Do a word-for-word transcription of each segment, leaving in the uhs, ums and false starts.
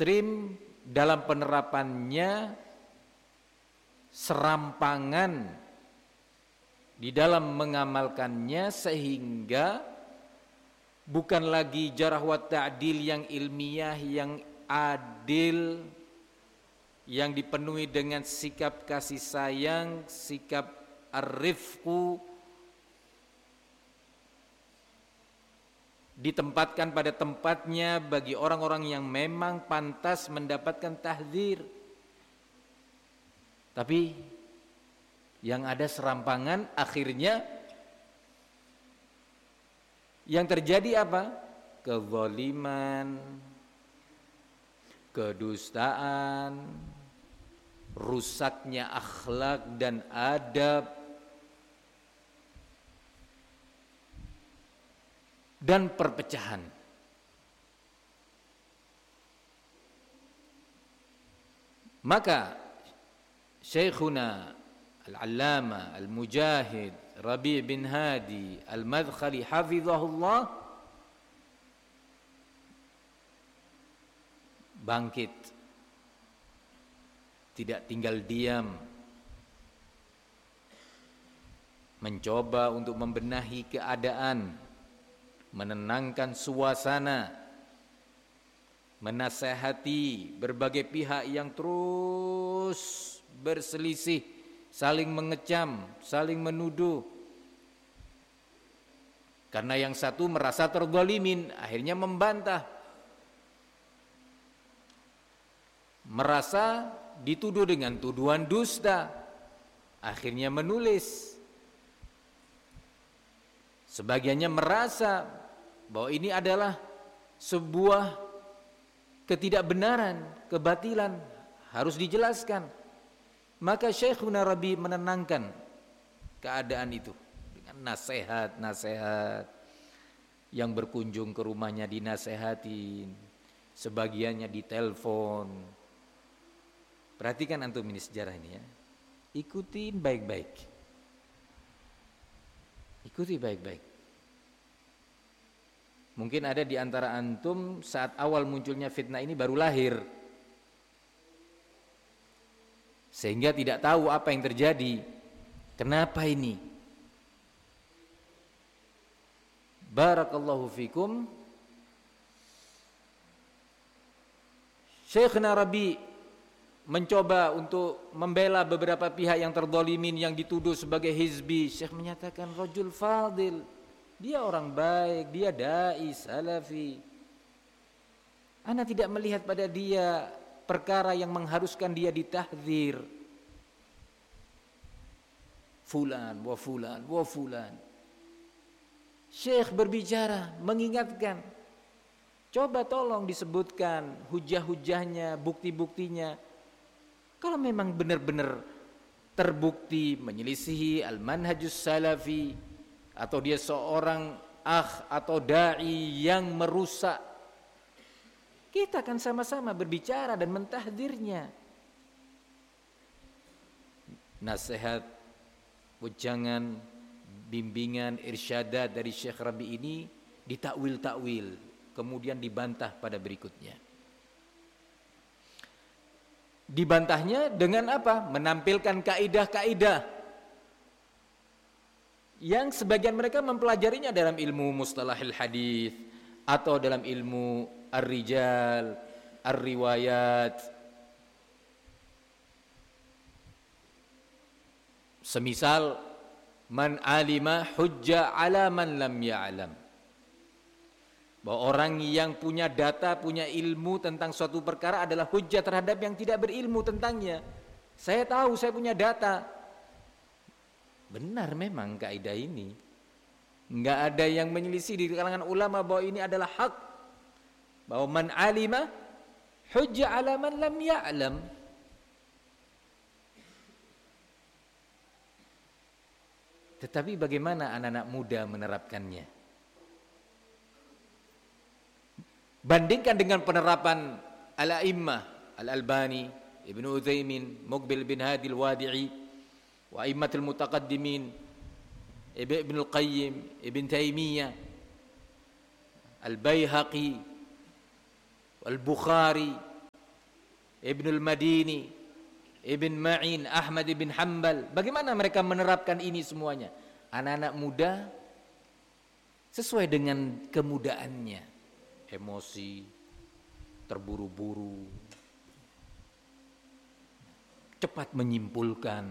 ekstrim dalam penerapannya, serampangan di dalam mengamalkannya, sehingga bukan lagi jarah wa ta'dil yang ilmiah, yang adil, yang dipenuhi dengan sikap kasih sayang, sikap ar-rifqu, ditempatkan pada tempatnya bagi orang-orang yang memang pantas mendapatkan tahdzir. Tapi yang ada serampangan, akhirnya yang terjadi apa? Kezaliman, kedustaan, rusaknya akhlak dan adab, dan perpecahan. Maka Syekhuna Al-Allama Al-Mujahid Rabi' bin Hadi Al-Madkhali hafizahullah bangkit, tidak tinggal diam, mencoba untuk membenahi keadaan, menenangkan suasana, menasehati berbagai pihak yang terus berselisih, saling mengecam, saling menuduh. Karena yang satu merasa terzalimin, akhirnya membantah, merasa dituduh dengan tuduhan dusta, akhirnya menulis. Sebagiannya merasa bahwa ini adalah sebuah ketidakbenaran, kebatilan, harus dijelaskan. Maka Syekhuna Rabi menenangkan keadaan itu dengan nasihat-nasihat, yang berkunjung ke rumahnya dinasehatin, sebagiannya ditelepon. Perhatikan antum ini sejarah ini ya, ikutin baik-baik, ikuti baik-baik. Mungkin ada di antara antum saat awal munculnya fitnah ini baru lahir, sehingga tidak tahu apa yang terjadi. Kenapa ini? Barakallahu fikum. Syekhna Rabi mencoba untuk membela beberapa pihak yang terzalimin, yang dituduh sebagai hizbi. Syekh menyatakan rajul fadil, dia orang baik, dia dai salafi. Ana tidak melihat pada dia perkara yang mengharuskan dia ditahdzir. Fulan wa fulan wa fulan. Syekh berbicara, mengingatkan, coba tolong disebutkan hujah-hujahnya, bukti-buktinya. Kalau memang benar-benar terbukti menyelisihi al-manhajus salafi, atau dia seorang akh atau dai yang merusak, kita akan sama-sama berbicara dan mentahdzirnya. Nasihat, wejangan, bimbingan, irsyadat dari Syekh Rabi ini ditakwil-takwil, kemudian dibantah pada berikutnya. Dibantahnya dengan apa? Menampilkan kaidah-kaidah yang sebagian mereka mempelajarinya dalam ilmu mustalahil hadis atau dalam ilmu ar-rijal, ar-riwayat. Semisal man alima hujja ala man lam ya'lam, bahwa orang yang punya data, punya ilmu tentang suatu perkara adalah hujjah terhadap yang tidak berilmu tentangnya. Saya tahu, saya punya data. Benar memang kaidah ini, enggak ada yang menyelisih di kalangan ulama bahwa ini adalah hak, bahwa man alima hujja ala man lam ya'lam. Tetapi bagaimana anak-anak muda menerapkannya? Bandingkan dengan penerapan al-a'immah Al-Albani, Ibnu Utsaimin, Muqbil bin Hadi Al-Wadi'i, wa a'immatul mutaqaddimin, Ibnu Al-Qayyim, Ibn Taimiyah, Al-Baihaqi, Al-Bukhari, Ibnul Madini, Ibn Ma'in, Ahmad ibn Hanbal. Bagaimana mereka menerapkan ini semuanya? Anak-anak muda sesuai dengan kemudaannya, emosi, terburu-buru, cepat menyimpulkan.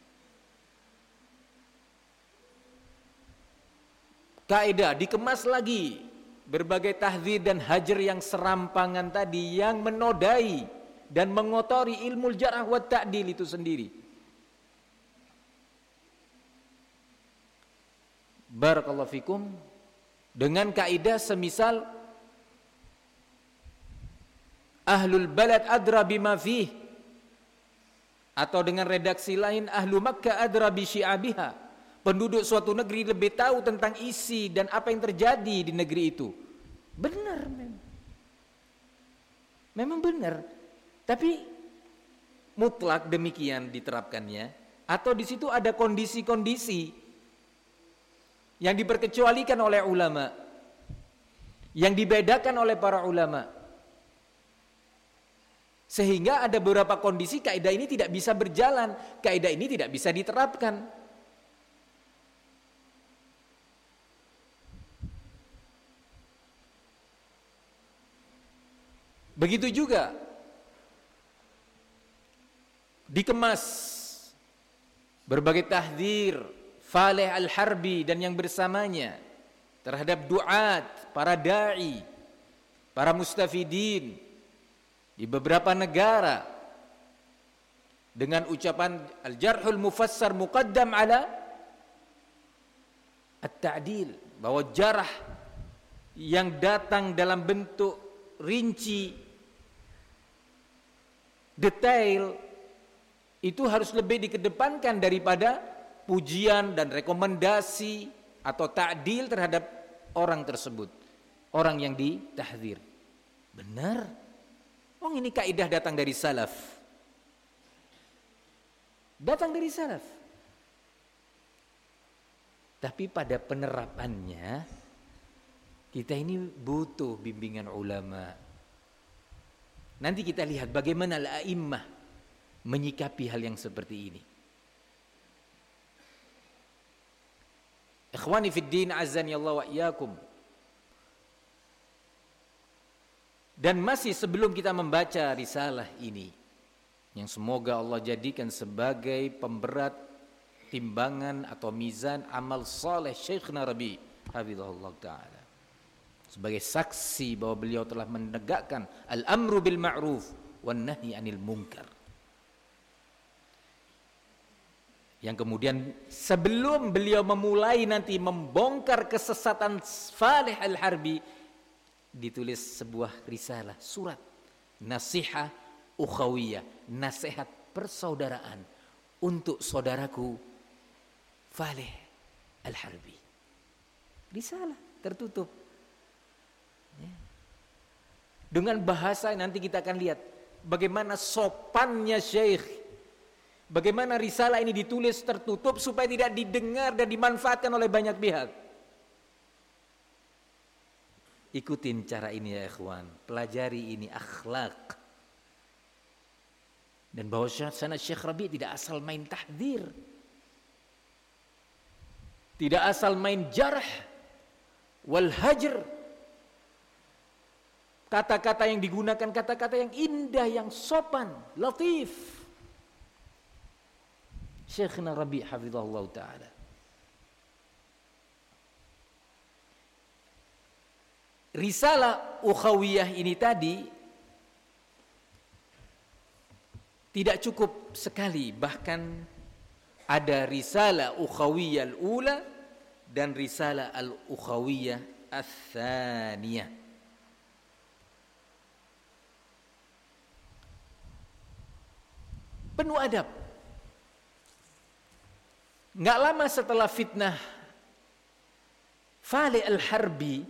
Kaidah dikemas lagi, berbagai tahdzir dan hajar yang serampangan tadi yang menodai dan mengotori ilmu jarh wa ta'dil itu sendiri. Barakallahu fikum. Dengan kaidah semisal ahlul balad adra bima fih, atau dengan redaksi lain ahlu Makkah adra bi syi'abiha. Penduduk suatu negeri lebih tahu tentang isi dan apa yang terjadi di negeri itu. Benar memang. Memang benar. Tapi mutlak demikian diterapkannya, atau di situ ada kondisi-kondisi yang diperkecualikan oleh ulama, yang dibedakan oleh para ulama, sehingga ada beberapa kondisi kaidah ini tidak bisa berjalan, kaidah ini tidak bisa diterapkan. Begitu juga dikemas berbagai tahdzir Faleh Al-Harbi dan yang bersamanya terhadap duat, para da'i, para mustafidin di beberapa negara dengan ucapan al-jarhul mufassar muqaddam ala at-ta'dil, bahwa jarah yang datang dalam bentuk rinci, detail, itu harus lebih dikedepankan daripada pujian dan rekomendasi atau ta'dil terhadap orang tersebut, orang yang ditahdzir. Benar. Oh, ini kaidah datang dari salaf. Datang dari salaf. Tapi pada penerapannya kita ini butuh bimbingan ulama. Nanti kita lihat bagaimana al-a'immah menyikapi hal yang seperti ini. Ikhwani fid din azani Allah wa iyyakum. Dan masih sebelum kita membaca risalah ini, yang semoga Allah jadikan sebagai pemberat timbangan atau mizan amal saleh Syekhna Rabi hafizahullah taala, sebagai saksi bahwa beliau telah menegakkan al-amru bil ma'ruf wan nahyi 'anil munkar. Yang kemudian sebelum beliau memulai nanti membongkar kesesatan Faleh Al-Harbi, ditulis sebuah risalah, surat Nasihah Ukhawiyah, nasihat persaudaraan untuk saudaraku Faleh Al-Harbi. Risalah tertutup ya. Dengan bahasa nanti kita akan lihat bagaimana sopannya Syekh, bagaimana risalah ini ditulis tertutup supaya tidak didengar dan dimanfaatkan oleh banyak pihak. Ikutin cara ini ya ikhwan, pelajari ini akhlak. Dan bahwa sana Syekh Rabi tidak asal main tahdzir, tidak asal main jarh wal hajr. Kata-kata yang digunakan kata-kata yang indah, yang sopan, latif. Syekhna Rabi hafizahullah ta'ala. Risalah Ukhawiyah ini tadi tidak cukup sekali, bahkan ada risalah Ukhawiyah al-ula dan risalah al-Ukhawiyah al-thaniyah. Penuh adab. Nggak lama setelah fitnah Faleh Al-Harbi,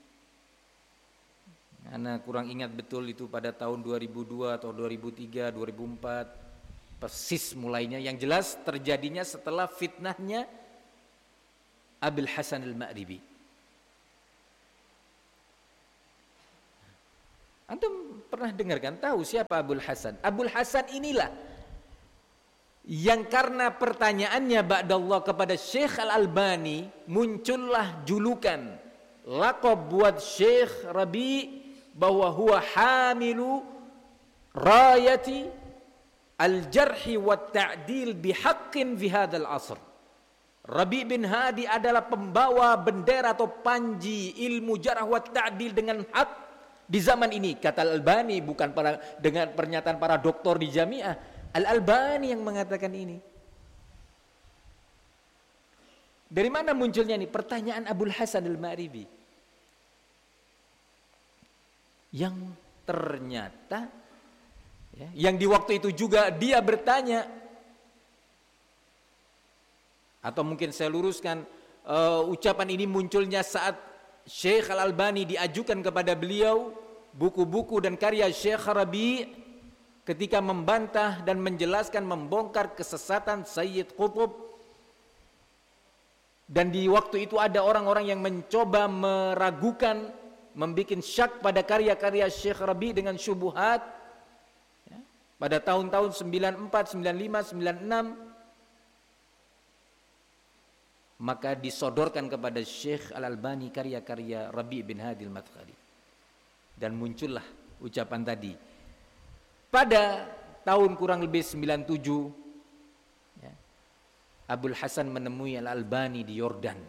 Ana kurang ingat betul itu pada tahun dua ribu dua atau dua ribu tiga, dua ribu empat persis mulainya, yang jelas terjadinya setelah fitnahnya Abil Hasan Al-Ma'ribi. Antum pernah dengar kan? Tahu siapa Abul Hasan? Abul Hasan inilah yang karena pertanyaannya ba'dallah kepada Syekh Al-Albani muncullah julukan laqab buat Syekh Rabi bahwa huwa hamilu rayati al-jarhi wa ta'dil bihaqqin fi hadzal asr. Rabi bin Hadi adalah pembawa bendera atau panji ilmu jarh wa ta'dil dengan hak di zaman ini. Kata Al-Albani, bukan para, dengan pernyataan para doktor di jamiah. Al-Albani yang mengatakan ini. Dari mana munculnya ini? Pertanyaan Abul Hasan Al-Ma'ribi. Yang ternyata, ya, yang di waktu itu juga dia bertanya, atau mungkin saya luruskan, uh, ucapan ini munculnya saat Syekh Al-Albani diajukan kepada beliau buku-buku dan karya Syekh Rabi ketika membantah dan menjelaskan, membongkar kesesatan Sayyid Qutb. Dan di waktu itu ada orang-orang yang mencoba meragukan, membuat syak pada karya-karya Syekh Rabi dengan syubuhat, ya, pada tahun-tahun sembilan puluh empat, sembilan puluh lima, sembilan puluh enam. Maka disodorkan kepada Syekh Al-Albani karya-karya Rabi bin Hadi Al-Madkhali. Dan muncullah ucapan tadi. Pada tahun kurang lebih sembilan puluh tujuh, ya, Abul Hasan menemui Al-Albani di Yordan.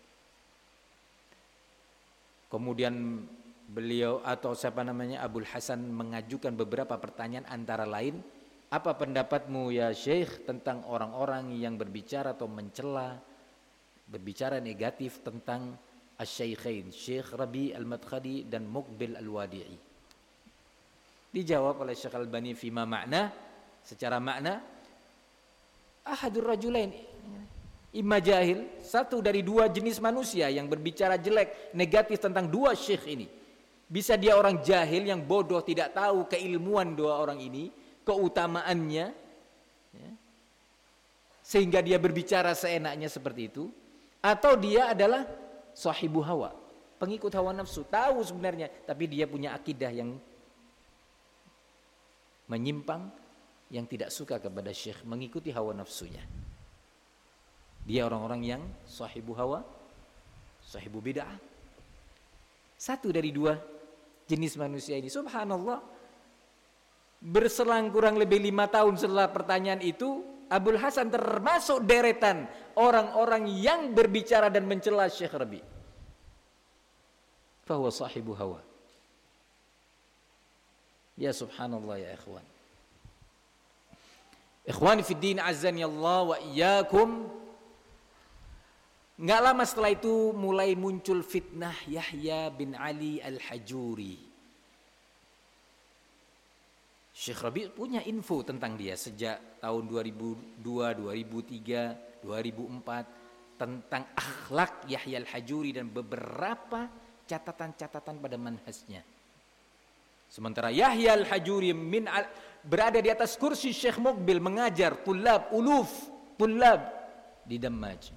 Kemudian beliau atau siapa namanya Abul Hasan mengajukan beberapa pertanyaan, antara lain, apa pendapatmu ya Syekh tentang orang-orang yang berbicara atau mencela, berbicara negatif tentang Asy-Syaikhain, Syekh Rabi Al-Madkhali dan Muqbil Al-Wadi'i. Dijawab oleh Syekh Al-Albani fima makna, secara makna, ahadur rajulain, imma jahil, satu dari dua jenis manusia yang berbicara jelek, negatif tentang dua syekh ini. Bisa dia orang jahil yang bodoh, tidak tahu keilmuan dua orang ini, keutamaannya, ya, sehingga dia berbicara seenaknya seperti itu. Atau dia adalah sahibu hawa, pengikut hawa nafsu, tahu sebenarnya, tapi dia punya akidah yang menyimpang, yang tidak suka kepada syekh, mengikuti hawa nafsunya. Dia orang-orang yang sahibu hawa, sahibu bid'ah. Satu dari dua jenis manusia ini. Subhanallah, berselang kurang lebih lima tahun setelah pertanyaan itu, Abul Hasan termasuk deretan orang-orang yang berbicara dan mencela Syekh Rabi. Fahuwa sahibu hawa. Ya subhanallah ya ikhwan. Ikhwani fid din azani Allah wa iyyakum. Enggak lama setelah itu mulai muncul fitnah Yahya bin Ali Al-Hajuri. Syekh Rabi punya info tentang dia sejak tahun dua ribu dua, dua ribu tiga, dua ribu empat tentang akhlak Yahya Al-Hajuri dan beberapa catatan-catatan pada manhajnya. Sementara Yahya Al-Hajuri min al- berada di atas kursi Syekh Muqbil mengajar tulab, uluf, tulab di Dammaj.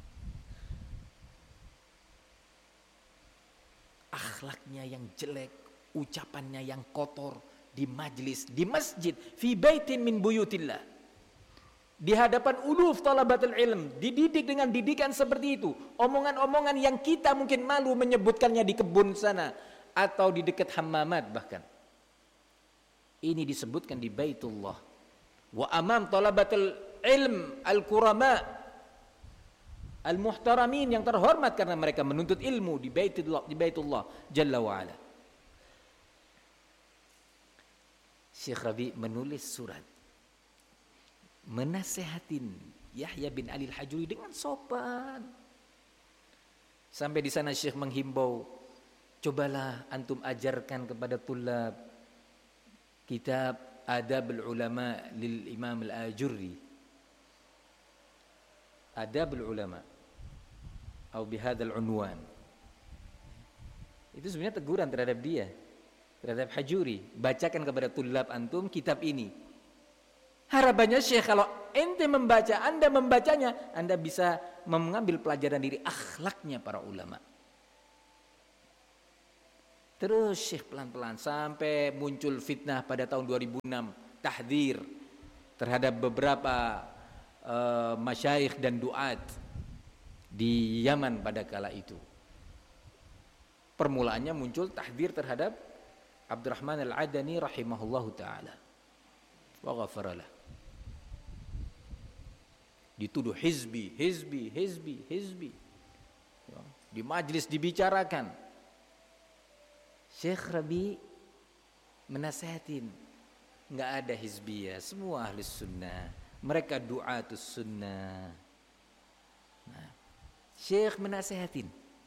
Akhlaknya yang jelek, ucapannya yang kotor, di majlis, di masjid, fi baitin min buyutillah, di hadapan uluf talabatul ilm, dididik dengan didikan seperti itu, omongan-omongan yang kita mungkin malu menyebutkannya di kebun sana atau di dekat hammamat bahkan. Ini disebutkan di Baitullah wa amam talabatul ilm al-kurama al-muhtaramin, yang terhormat karena mereka menuntut ilmu di Baitullah, di Baitullah Jalla wa Ala. Syekh Rabi menulis surat menasehatin Yahya bin Ali Al-Hajuri dengan sopan. Sampai di sana Syekh menghimbau, cobalah antum ajarkan kepada tulab kitab Adabul Ulama lil Imam Al-Ajurri. Adabul Ulama atau bihadzal unwan. Itu sebenarnya teguran terhadap dia, terhadap Hajuri. Bacakan kepada tulab antum kitab ini. Harapannya Syekh, kalau ente membaca, anda membacanya, anda bisa mengambil pelajaran dari akhlaknya para ulama. Terus Syekh pelan-pelan sampai muncul fitnah pada tahun dua ribu enam, tahdzir terhadap beberapa uh, masyayikh dan duat di Yaman pada kala itu. Permulaannya muncul tahdzir terhadap Abdurrahman Al-Adani rahimahullahu taala. Wa ghafaralah. Dituduh hizbi, hizbi, hizbi, hizbi. Di majlis dibicarakan. Syekh Rabi menasehatin, nggak ada hizbiyah, semua ahli sunnah, mereka du'atus sunnah. Nah, Syekh menasehatin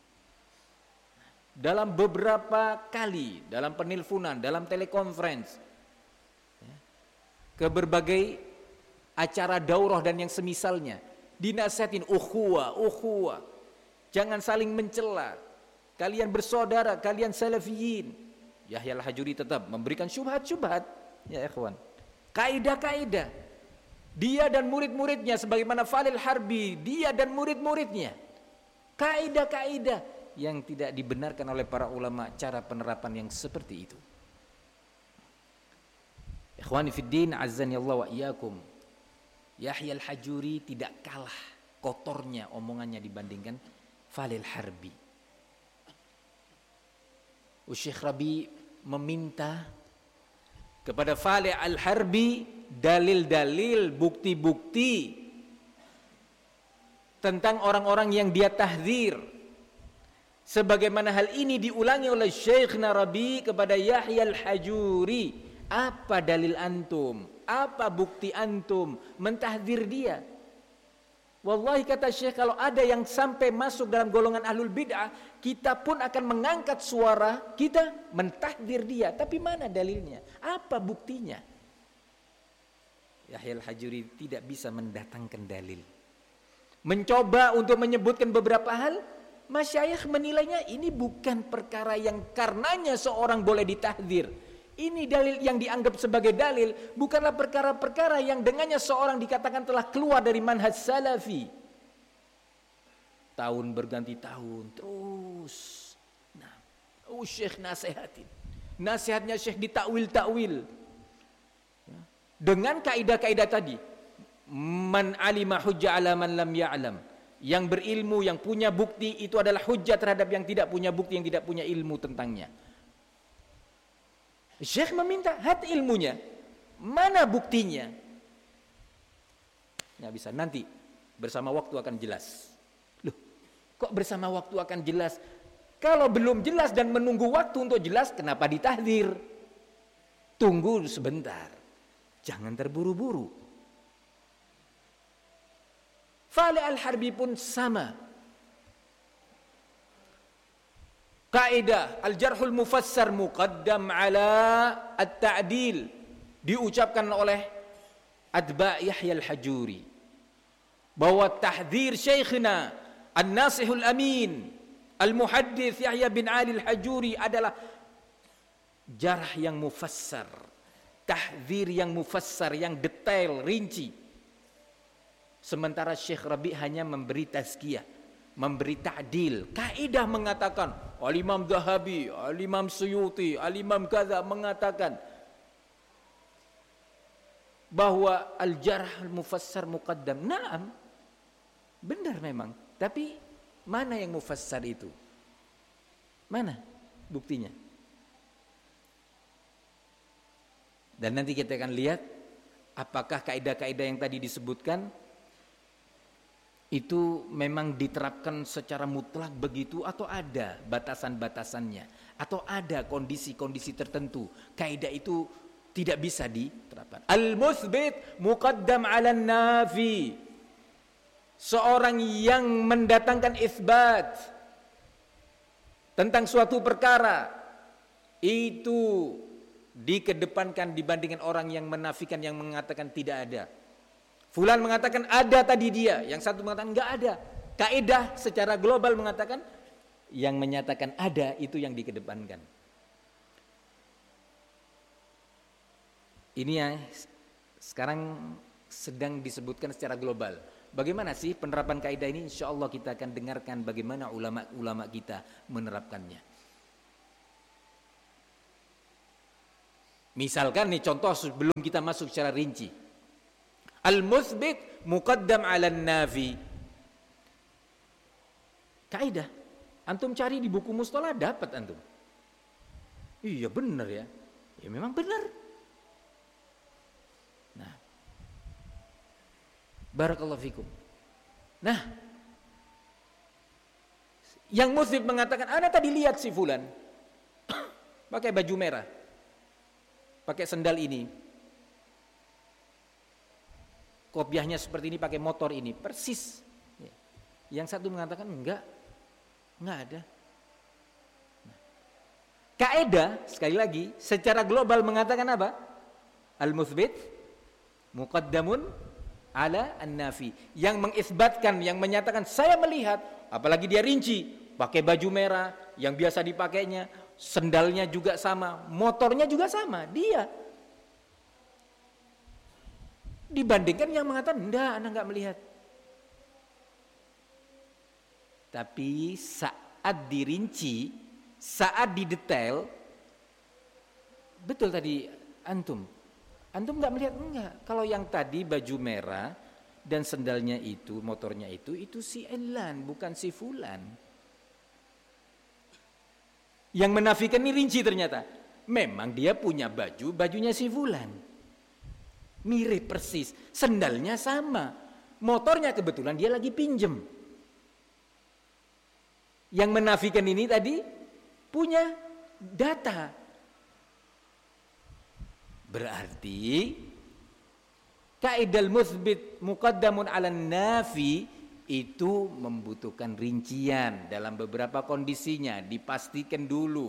dalam beberapa kali, dalam penelponan, dalam telekonferensi, ya, ke berbagai acara daurah dan yang semisalnya, dinasehatin ukhuwah, ukhuwah, jangan saling mencela. Kalian bersaudara, kalian salafiyin. Yahya Al-Hajuri tetap memberikan syubhat-syubhat, ya ikhwan. Kaidah-kaidah. Dia dan murid-muridnya sebagaimana Falil Harbi, dia dan murid-muridnya. Kaidah-kaidah yang tidak dibenarkan oleh para ulama cara penerapan yang seperti itu. Ikhwani fiddin, azzani Allah wa iyyakum. Yahya Al-Hajuri tidak kalah kotornya omongannya dibandingkan Falil Harbi. Syekh Rabi meminta kepada Falih Al-Harbi dalil-dalil, bukti-bukti tentang orang-orang yang dia tahdzir. Sebagaimana hal ini diulangi oleh Syekh Rabi kepada Yahya Al-Hajuri. Apa dalil antum? Apa bukti antum mentahdzir dia? Wallahi kata Syekh, kalau ada yang sampai masuk dalam golongan ahlul bid'ah, kita pun akan mengangkat suara kita mentahdzir dia. Tapi mana dalilnya? Apa buktinya? Yahya Al-Hajuri tidak bisa mendatangkan dalil. Mencoba untuk menyebutkan beberapa hal, masyayikh menilainya ini bukan perkara yang karenanya seorang boleh ditahdzir. Ini dalil yang dianggap sebagai dalil, bukanlah perkara-perkara yang dengannya seorang dikatakan telah keluar dari manhaj salafi. Tahun berganti tahun terus. Nah, oh Syekh nasihatin. Nasihatnya Syekh ditakwil-takwil. Ya. Dengan kaidah-kaidah tadi, man alima hujjah ala man lam ya'lam. Yang berilmu, yang punya bukti itu adalah hujjah terhadap yang tidak punya bukti, yang tidak punya ilmu tentangnya. Syekh meminta hati ilmunya, mana buktinya? Nggak bisa, nanti bersama waktu akan jelas. Loh, kok bersama waktu akan jelas? Kalau belum jelas dan menunggu waktu untuk jelas, kenapa ditahdzir? Tunggu sebentar, jangan terburu-buru. Falih Al-Harbi pun sama. Kaidah al-jarhul mufassar muqaddam ala at-ta'dil diucapkan oleh atba' Yahya Al-Hajuri bahwa tahdzir syekhina an-nasihul amin al-muhaddits Yahya bin Ali Al-Hajuri adalah jarh yang mufassar, tahdzir yang mufassar, yang detail, rinci. Sementara Syekh Rabi hanya memberi tazkiyah, memberi ta'dil. Kaidah mengatakan, Al-Imam Zahabi, Al-Imam Suyuti, Al-Imam Kaza mengatakan bahwa al-jarh al-mufassar muqaddam. Naam, benar memang. Tapi mana yang mufassar itu? Mana buktinya? Dan nanti kita akan lihat apakah kaidah-kaidah yang tadi disebutkan itu memang diterapkan secara mutlak begitu, atau ada batasan-batasannya, atau ada kondisi-kondisi tertentu kaidah itu tidak bisa diterapkan. Al-mutsbit muqaddam 'ala an-nafi. Seorang yang mendatangkan isbat tentang suatu perkara itu dikedepankan dibandingkan orang yang menafikan, yang mengatakan tidak ada. Fulan mengatakan ada tadi dia, yang satu mengatakan enggak ada. Kaidah secara global mengatakan yang menyatakan ada itu yang dikedepankan. Ini ya sekarang sedang disebutkan secara global. Bagaimana sih penerapan kaidah ini? Insya Allah kita akan dengarkan bagaimana ulama-ulama kita menerapkannya. Misalkan nih contoh sebelum kita masuk secara rinci. Al-muthbit muqaddam 'ala an-nafi. Kaidah. Antum cari di buku mustalah dapat antum. Iya benar ya. Ya memang benar. Nah. Barakallahu fikum. Nah. Yang muthbit mengatakan, "Ana tadi lihat si fulan pakai baju merah. Pakai sendal ini. Kopiahnya seperti ini, pakai motor ini, persis." Yang satu mengatakan enggak. Enggak ada. Nah. Kaidah sekali lagi secara global mengatakan apa? Al-muthbit muqaddamun ala an-nafi. Yang mengisbatkan, yang menyatakan saya melihat, apalagi dia rinci, pakai baju merah yang biasa dipakainya, sendalnya juga sama, motornya juga sama, dia. Dibandingkan yang mengatakan enggak, Anda enggak melihat. Tapi saat dirinci, saat didetail, betul tadi antum. Antum enggak melihat, enggak. Kalau yang tadi baju merah dan sendalnya itu, motornya itu, itu si Elan, bukan si Fulan. Yang menafikan ini rinci ternyata. Memang dia punya baju, bajunya si Fulan. Mirip persis, sendalnya sama. Motornya kebetulan dia lagi pinjem. Yang menafikan ini tadi punya data. Berarti kaidah muthbit muqaddamun 'ala nafi itu membutuhkan rincian dalam beberapa kondisinya, dipastikan dulu.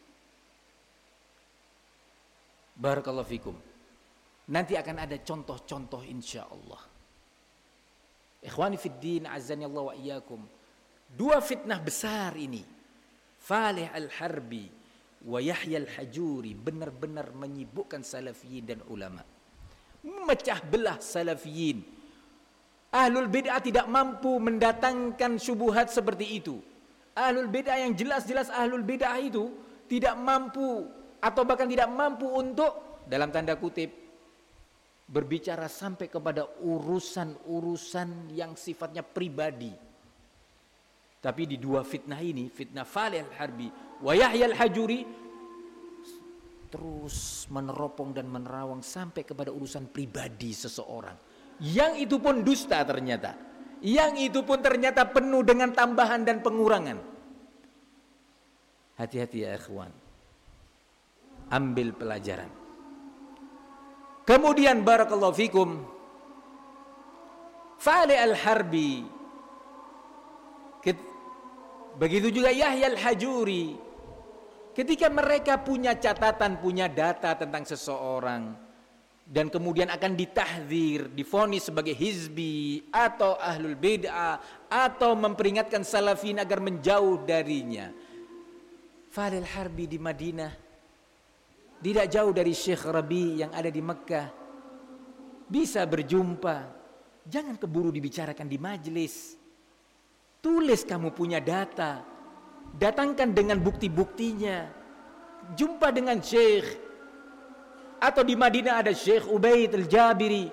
Barakallahu fikum. Nanti akan ada contoh-contoh insyaallah. Ikhwani fid din, azani Allah wa iyyakum. Dua fitnah besar ini, Falih al-Harbi wa Yahya al-Hajuri, benar-benar menyibukkan salafiyin dan ulama. Memecah belah salafiyin. Ahlul bid'ah tidak mampu mendatangkan syubhat seperti itu. Ahlul bid'ah yang jelas-jelas ahlul bid'ah itu tidak mampu atau bahkan tidak mampu untuk, dalam tanda kutip, berbicara sampai kepada urusan-urusan yang sifatnya pribadi. Tapi di dua fitnah ini, fitnah Falih al-Harbi wa Yahya al-Hajuri, terus meneropong dan menerawang sampai kepada urusan pribadi seseorang. Yang itu pun dusta ternyata. Yang itu pun ternyata penuh dengan tambahan dan pengurangan. Hati-hati ya ikhwan. Ambil pelajaran. Kemudian barakallahu fikum, Falih al-Harbi, begitu juga Yahya al-Hajuri, ketika mereka punya catatan, punya data tentang seseorang, dan kemudian akan ditahdzir, divonis sebagai hizbi atau ahlul bid'ah, atau memperingatkan salafin agar menjauh darinya. Falih al-Harbi di Madinah, tidak jauh dari Syekh Rabi yang ada di Mekah, bisa berjumpa. Jangan keburu dibicarakan di majelis. Tulis kamu punya data, datangkan dengan bukti-buktinya. Jumpa dengan Syekh, atau di Madinah ada Syekh Ubaid al-Jabiri.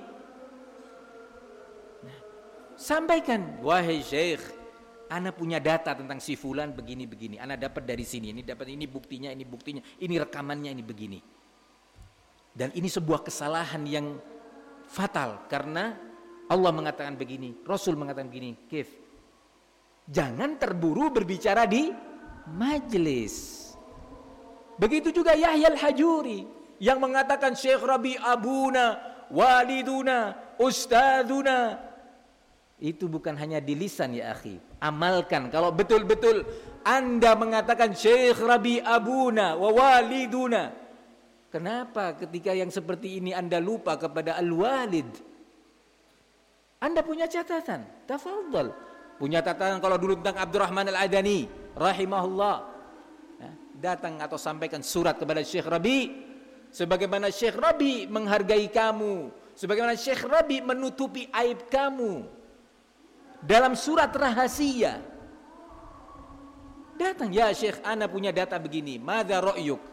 Nah, sampaikan, wahai Syekh, ana punya data tentang si fulan begini-begini. Ana dapat dari sini, ini dapat, ini buktinya, ini buktinya, ini rekamannya, ini begini. Dan ini sebuah kesalahan yang fatal karena Allah mengatakan begini, Rasul mengatakan begini, Kif, jangan terburu berbicara di majelis. Begitu juga Yahya al-Hajuri yang mengatakan Syekh Rabi abuna, waliduna, ustadzuna. Itu bukan hanya di lisan ya akhi. Amalkan. Kalau betul-betul Anda mengatakan Syekh Rabi abuna wa waliduna, kenapa ketika yang seperti ini Anda lupa kepada al-walid? Anda punya catatan, tafadhal. Punya catatan kalau dulu tentang Abdurrahman al-Adani rahimahullah, ya, datang atau sampaikan surat kepada Syekh Rabi, sebagaimana Syekh Rabi menghargai kamu, sebagaimana Syekh Rabi menutupi aib kamu dalam surat rahasia. Datang, ya Syekh, ana punya data begini, madza ra'yuk?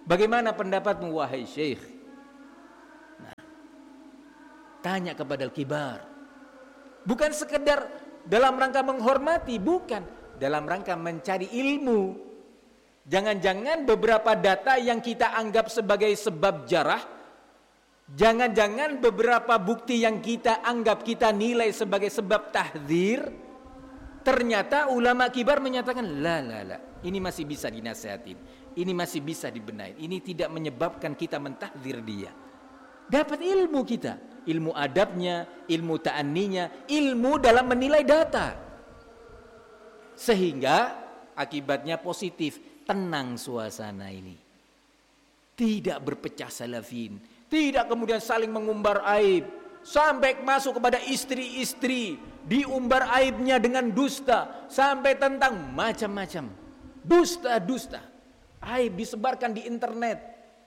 Bagaimana pendapatmu wahai syekh? Nah, tanya kepada al-kibar. Bukan sekedar dalam rangka menghormati, bukan. Dalam rangka mencari ilmu. Jangan-jangan beberapa data yang kita anggap sebagai sebab jarah, jangan-jangan beberapa bukti yang kita anggap, kita nilai sebagai sebab tahdzir, ternyata ulama kibar menyatakan la la la, ini masih bisa dinasihatin, ini masih bisa dibenahi, ini tidak menyebabkan kita mentahdzir dia. Dapat ilmu kita, ilmu adabnya, ilmu ta'anninya, ilmu dalam menilai data, sehingga akibatnya positif, tenang suasana ini, tidak berpecah salafin, tidak kemudian saling mengumbar aib, sampai masuk kepada istri-istri, diumbar aibnya dengan dusta, sampai tentang macam-macam dusta-dusta, aib disebarkan di internet.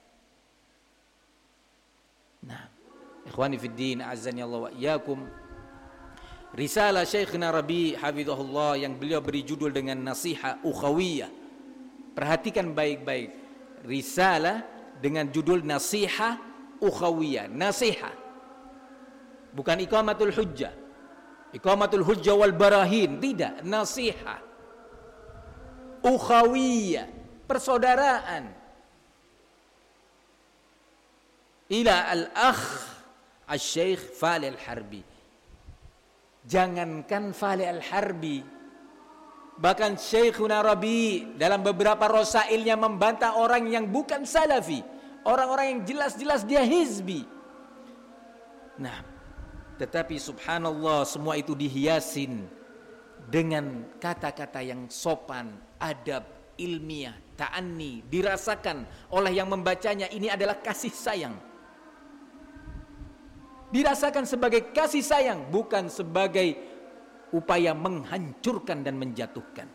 Nah, ikhwani fiddin, azani Allah wa iyyakum, risalah Syekhna Rabi hafizahullah yang beliau beri judul dengan Nasiha Ukhawiyah. Perhatikan baik-baik, risalah dengan judul Nasiha Ukhawiyah, nasihat, bukan iqamatul hujjah, iqamatul hujjah wal barahin, tidak, nasihat ukhawiyah, persaudaraan, ila al-akh al-syekh Fali al-Harbi. Jangankan Fali al-Harbi, bahkan Syekhuna Rabi dalam beberapa rosailnya membantah orang yang bukan salafi, orang-orang yang jelas-jelas dia hizbi. Nah, tetapi subhanallah, semua itu dihiasin dengan kata-kata yang sopan, adab, ilmiah, ta'anni, dirasakan oleh yang membacanya ini adalah kasih sayang. Dirasakan sebagai kasih sayang, bukan sebagai upaya menghancurkan dan menjatuhkan.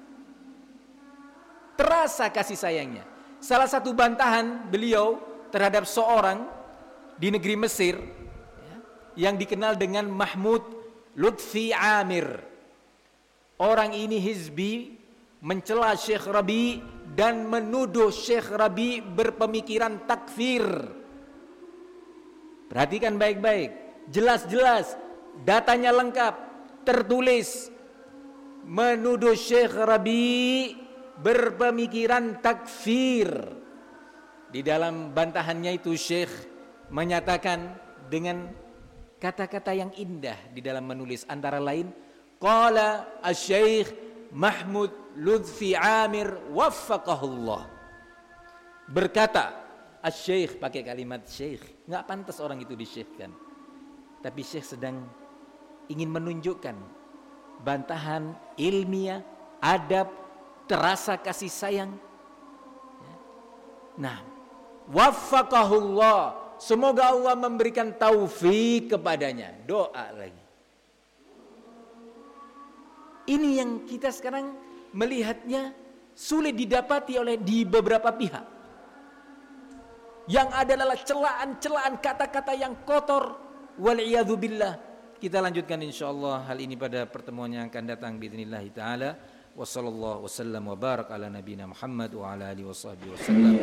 Terasa kasih sayangnya. Salah satu bantahan beliau terhadap seorang di negeri Mesir ya, yang dikenal dengan Mahmud Lutfi Amir. Orang ini hizbi, mencela Syekh Rabi dan menuduh Syekh Rabi berpemikiran takfir. Perhatikan baik-baik, jelas-jelas datanya lengkap, tertulis, menuduh Syekh Rabi berpemikiran takfir. Di dalam bantahannya itu Syekh menyatakan dengan kata-kata yang indah di dalam menulis, antara lain qala asy-syekh Mahmud Lutfi Amir waffaqahullah, berkata asy-syekh, pakai kalimat syekh, enggak pantas orang itu disyekhkan, tapi syekh sedang ingin menunjukkan bantahan ilmiah, adab, terasa kasih sayang. Nah, waffaqahullah, semoga Allah memberikan taufik kepadanya. Doa lagi. Ini yang kita sekarang melihatnya sulit didapati oleh di beberapa pihak. Yang adalah celaan-celaan, kata-kata yang kotor. Wal'iyadzu billah. Kita lanjutkan insyaallah hal ini pada pertemuan yang akan datang biidznillah taala. Wa sallallahu wasallam wa barak ala nabiyina Muhammad wa ala alihi washabbihi wasallam.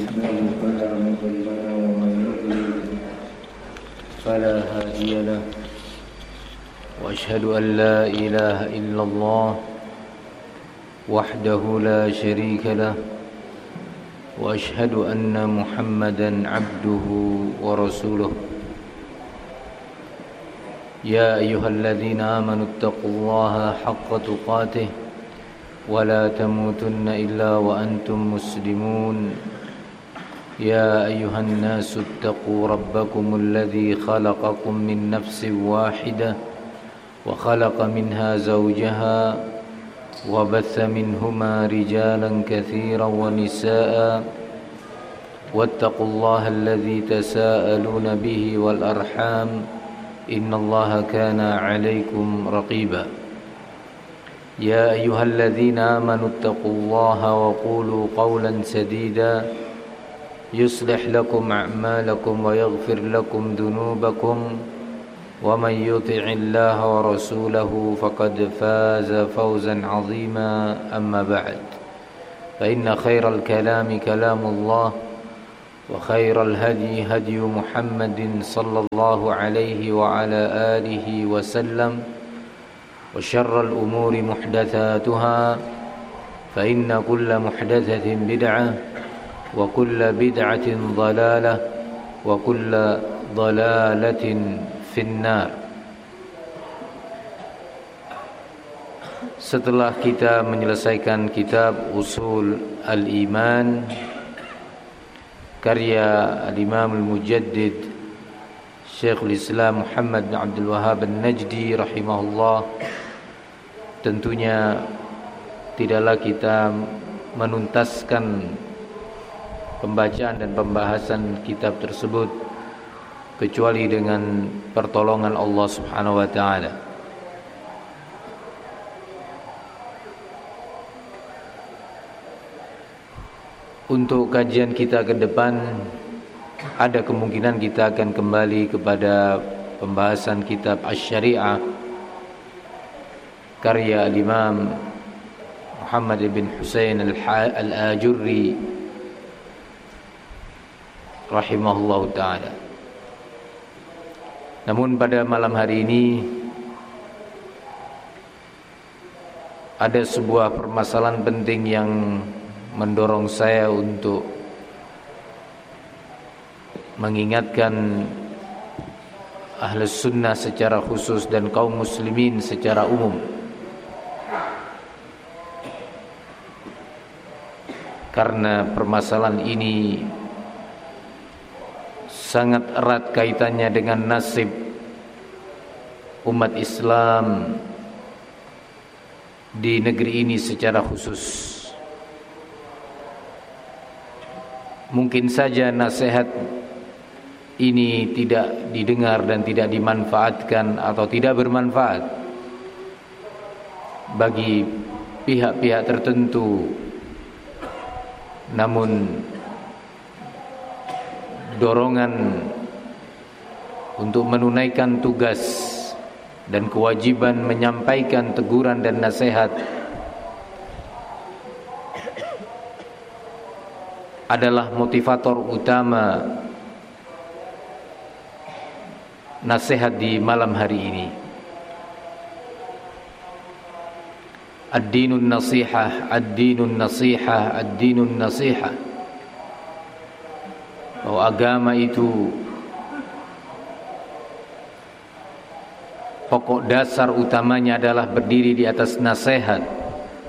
Fala hadiyalah. Wa asyhadu an la ilaha illallah wahdahu la syarika lah. Wa asyhadu anna Muhammadan abduhu wa rasuluh. يا أيها الذين آمنوا اتقوا الله حق تقاته ولا تموتن إلا وأنتم مسلمون يا أيها الناس اتقوا ربكم الذي خلقكم من نفس واحدة وخلق منها زوجها وبث منهما رجالا كثيرا ونساء واتقوا الله الذي تساءلون به والأرحام إن الله كان عليكم رقيبا يا أيها الذين آمنوا اتقوا الله وقولوا قولا سديدا يصلح لكم أعمالكم ويغفر لكم ذنوبكم ومن يطع الله ورسوله فقد فاز فوزا عظيما أما بعد فإن خير الكلام كلام الله وخير الهدي هدي محمد صلى الله عليه وعلى آله وسلم وشر الأمور محدثاتها فإن كل محدثة بدعة وكل بدعة ضلالة وكل ضلالة في النار. Setelah kita menyelesaikan kitab Usul Al-Iman karya Al-Imam Al-Mujaddid Syekhul Islam Muhammad bin Abdul Wahhab An-Najdi rahimahullah, tentunya tidaklah kita menuntaskan pembacaan dan pembahasan kitab tersebut kecuali dengan pertolongan Allah Subhanahu wa taala. Untuk kajian kita ke depan, ada kemungkinan kita akan kembali kepada pembahasan kitab Asy-Syari'ah karya Al-Imam Muhammad bin Husain Al-Ajurri rahimahullahu ta'ala. Namun pada malam hari ini ada sebuah permasalahan penting yang mendorong saya untuk mengingatkan Ahlus Sunnah secara khusus dan kaum muslimin secara umum, karena permasalahan ini sangat erat kaitannya dengan nasib umat Islam di negeri ini secara khusus. Mungkin saja nasihat ini tidak didengar dan tidak dimanfaatkan atau tidak bermanfaat bagi pihak-pihak tertentu, namun dorongan untuk menunaikan tugas dan kewajiban menyampaikan teguran dan nasihat adalah motivator utama nasihat di malam hari ini. Ad-dinun nasihah, ad-dinun nasihah, ad-dinun nasihah. Bahwa agama itu pokok dasar utamanya adalah berdiri di atas nasihat.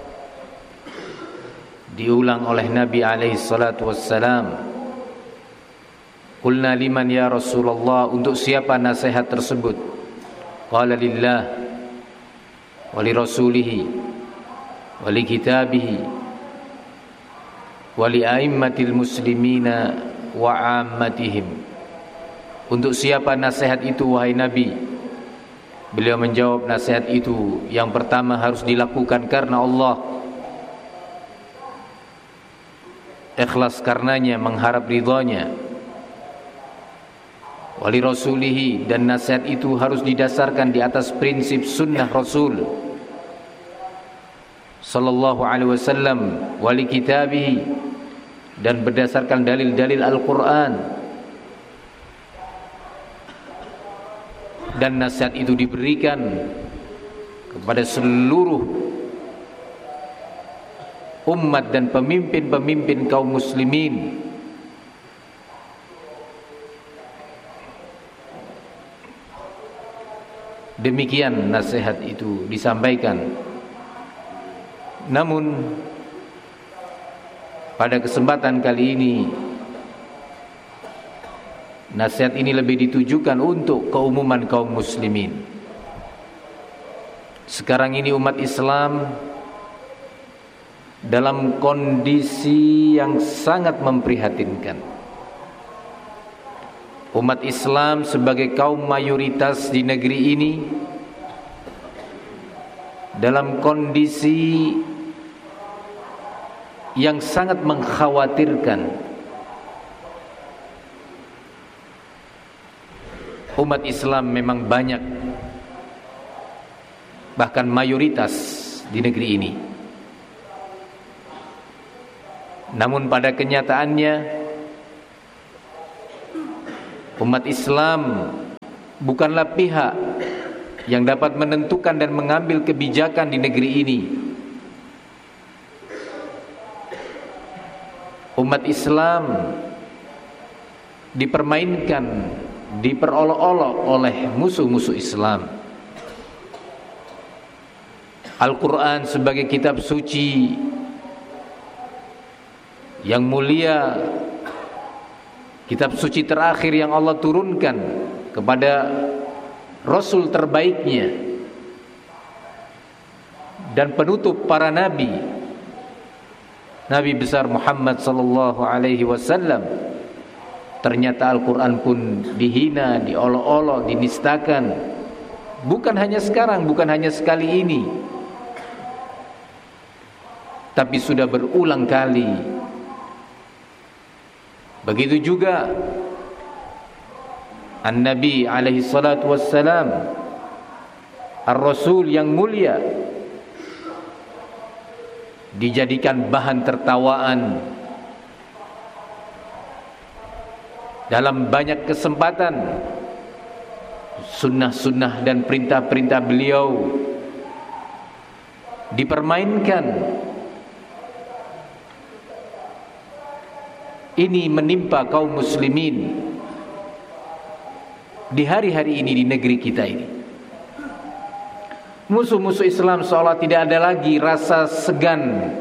Diulang oleh Nabi alaihi salatu wassalam, qulna liman ya Rasulullah, untuk siapa nasihat tersebut? Qala lillah wa li rasulihi wa li kitabihi wa li a'immatil muslimina wa ammatihim. Untuk siapa nasihat itu wahai Nabi? Beliau menjawab, nasihat itu yang pertama harus dilakukan karena Allah, ikhlas karenanya, mengharap ridhonya. Wali rasulihi, dan nasihat itu harus didasarkan di atas prinsip sunnah Rasul sallallahu alaihi wasallam. Wali kitabihi, dan berdasarkan dalil-dalil Al-Quran. Dan nasihat itu diberikan kepada seluruh umat dan pemimpin-pemimpin kaum muslimin. Demikian nasihat itu disampaikan. Namun pada kesempatan kali ini nasihat ini lebih ditujukan untuk keumuman kaum muslimin. Sekarang ini umat Islam dalam kondisi yang sangat memprihatinkan. Umat Islam sebagai kaum mayoritas di negeri ini dalam kondisi yang sangat mengkhawatirkan. Umat Islam memang banyak, bahkan mayoritas di negeri ini. Namun pada kenyataannya Umat Islam bukanlah pihak yang dapat menentukan dan mengambil kebijakan di negeri ini. Umat Islam dipermainkan, diperolok-olok oleh musuh-musuh Islam. Al-Quran sebagai kitab suci yang mulia, kitab suci terakhir yang Allah turunkan kepada Rasul terbaiknya dan penutup para nabi, Nabi besar Muhammad sallallahu alaihi wasallam. Ternyata Al-Quran pun dihina, diolok-olok, dinistakan. Bukan hanya sekarang, bukan hanya sekali ini, tapi sudah berulang kali. Begitu juga An-Nabi alaihi salatu wassalam, Ar-Rasul yang mulia, dijadikan bahan tertawaan dalam banyak kesempatan. Sunnah-sunnah dan perintah-perintah beliau dipermainkan. Ini menimpa kaum muslimin di hari-hari ini di negeri kita ini. Musuh-musuh Islam seolah tidak ada lagi rasa segan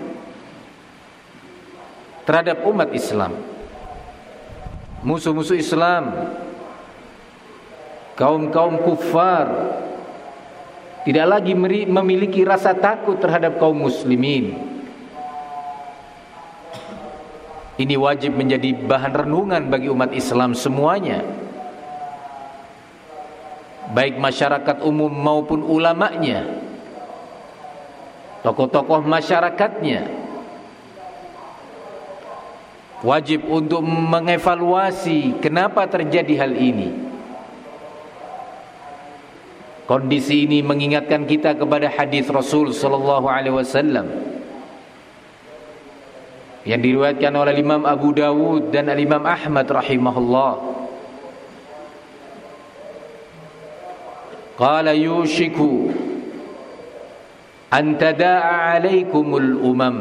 terhadap umat Islam. Musuh-musuh Islam, kaum-kaum kufar, tidak lagi memiliki rasa takut terhadap kaum muslimin. Ini wajib menjadi bahan renungan bagi umat Islam semuanya, baik masyarakat umum maupun ulamanya, tokoh-tokoh masyarakatnya. Wajib untuk mengevaluasi kenapa terjadi hal ini. Kondisi ini mengingatkan kita kepada hadis Rasul sallallahu alaihi wasallam yang diriwayatkan oleh Imam Abu Dawud dan Imam Ahmad rahimahullah. Qala yushiku an tada'a 'alaikumul umam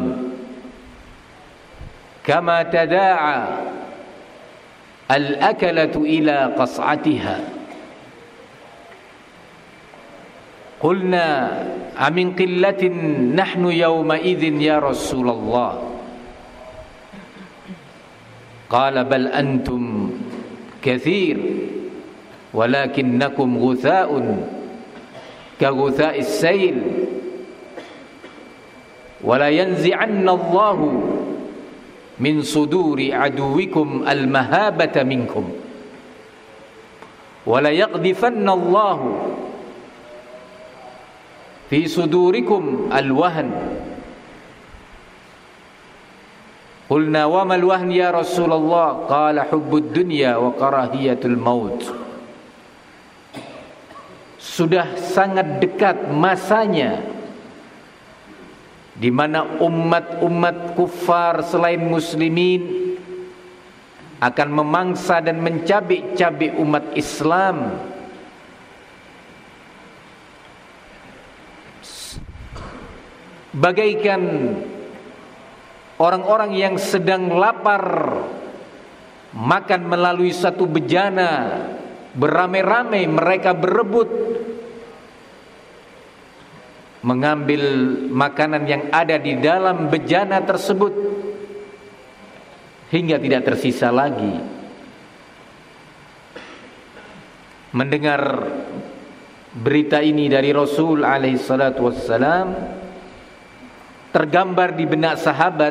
kama tada'a al-akalatu ila qas'atiha. Qulna amin qillatin nahnu yawma idzin ya Rasulullah. Qala bal antum kathir walakinnakum ghutha'un ka ghutha'is sayl wala yanzi'anna Allahu min suduri aduwikum al-mahabata minkum wala yaqdhifanna Allahu fi sudurikum al-wahn. Qulna wa mal wahn ya Rasulullah? Qala hubbud dunya wa karahiyatul maut. Sudah sangat dekat masanya di mana umat-umat kufar selain muslimin akan memangsa dan mencabik-cabik umat Islam. Bagaikan orang-orang yang sedang lapar makan melalui satu bejana, beramai-ramai mereka berebut mengambil makanan yang ada di dalam bejana tersebut hingga tidak tersisa lagi. Mendengar berita ini dari Rasul alaihi salatu wassalam, tergambar di benak sahabat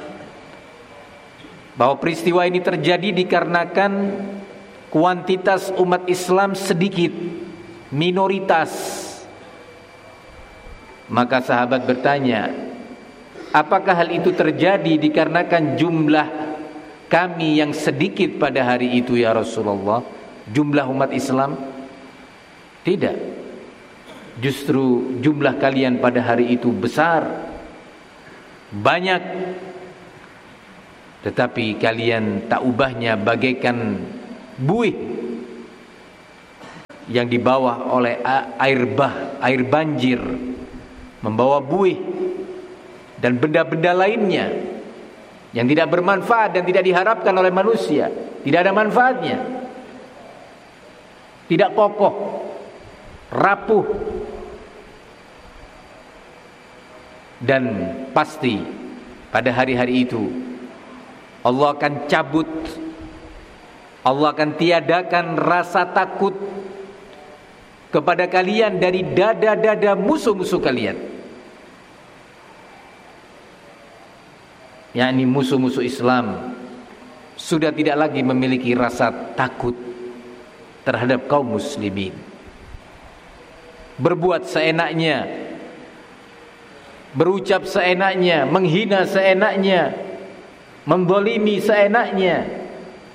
bahwa peristiwa ini terjadi dikarenakan kuantitas umat Islam sedikit, minoritas. Maka sahabat bertanya, apakah hal itu terjadi dikarenakan jumlah kami yang sedikit pada hari itu ya Rasulullah, jumlah umat Islam? Tidak, justru jumlah kalian pada hari itu besar, banyak, tetapi kalian tak ubahnya bagaikan buih yang dibawa oleh air bah, air banjir, membawa buih dan benda-benda lainnya yang tidak bermanfaat dan tidak diharapkan oleh manusia, tidak ada manfaatnya, tidak kokoh, rapuh, dan pasti pada hari-hari itu Allah akan cabut, Allah akan tiadakan rasa takut kepada kalian dari dada-dada musuh-musuh kalian, yakni musuh-musuh Islam sudah tidak lagi memiliki rasa takut terhadap kaum muslimin. Berbuat seenaknya, berucap seenaknya, menghina seenaknya, mendolimi seenaknya.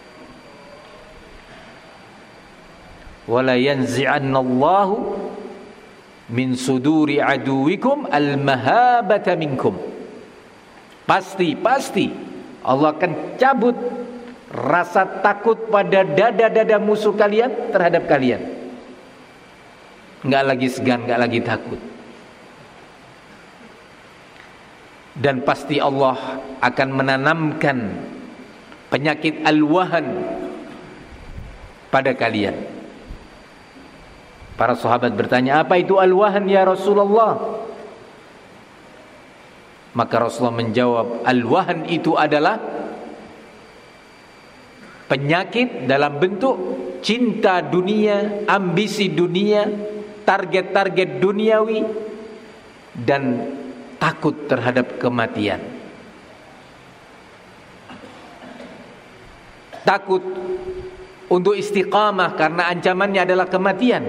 Wala yanzi'annallahu min suduri aduwikum al-mahabata minkum. Pasti, pasti Allah akan cabut rasa takut pada dada-dada musuh kalian terhadap kalian. Enggak lagi segan, enggak lagi takut. Dan pasti Allah akan menanamkan penyakit al-wahan pada kalian. Para sahabat bertanya, apa itu al-wahan ya Rasulullah? Maka Rasulullah menjawab, al-wahan itu adalah penyakit dalam bentuk cinta dunia, ambisi dunia, target-target duniawi, dan takut terhadap kematian. Takut untuk istiqamah karena ancamannya adalah kematian.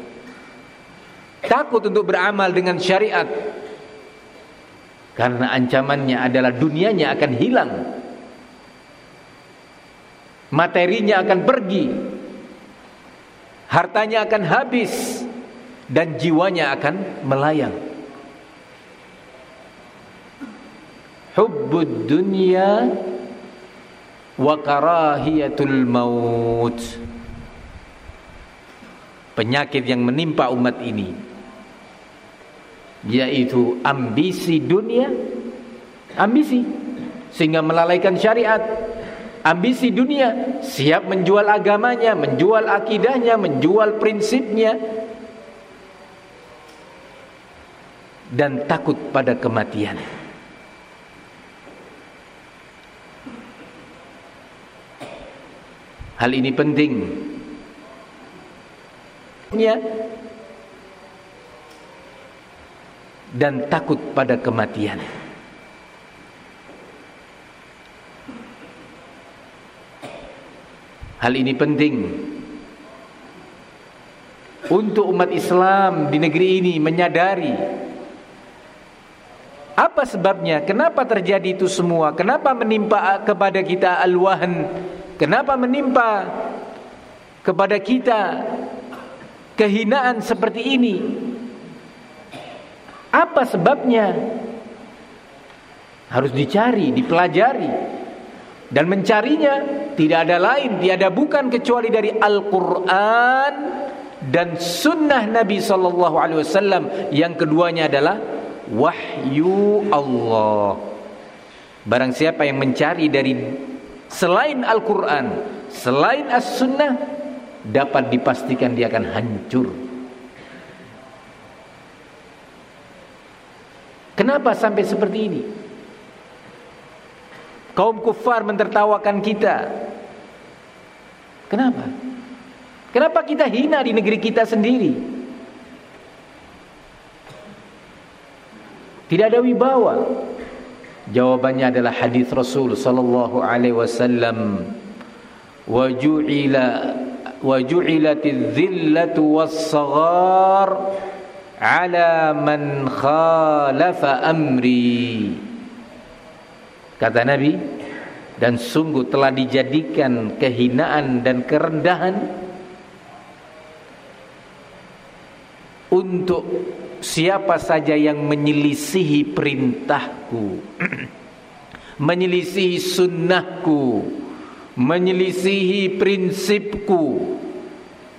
Takut untuk beramal dengan syariat karena ancamannya adalah dunianya akan hilang, materinya akan pergi, hartanya akan habis, dan jiwanya akan melayang. Hubbud dunya wa karahiyatul maut. Penyakit yang menimpa umat ini yaitu ambisi dunia, ambisi sehingga melalaikan syariat, ambisi dunia, siap menjual agamanya, menjual akidahnya, menjual prinsipnya, dan takut pada kematian. Hal ini penting dan takut pada kematian. Hal ini penting untuk umat Islam di negeri ini menyadari apa sebabnya, kenapa terjadi itu semua, kenapa menimpa kepada kita al-wahn, kenapa menimpa kepada kita kehinaan seperti ini. Apa sebabnya? Harus dicari, dipelajari. Dan mencarinya tidak ada lain, tiada bukan kecuali dari Al-Quran dan Sunnah Nabi sallallahu alaihi wasallam. Yang keduanya adalah wahyu Allah. Barang siapa yang mencari dari selain Al-Quran, selain As-Sunnah, dapat dipastikan dia akan hancur. Kenapa sampai seperti ini? Kaum kufar mentertawakan kita. Kenapa? Kenapa kita hina di negeri kita sendiri? Tidak ada wibawa. Jawabannya adalah hadis Rasul sallallahu alaihi wasallam, wa ju'ila wa ju'ilatiz zillatu was-saghar ala man khalafa amri. Kata Nabi, dan sungguh telah dijadikan kehinaan dan kerendahan untuk siapa saja yang menyelisihi perintahku, menyelisihi sunnahku, menyelisihi prinsipku,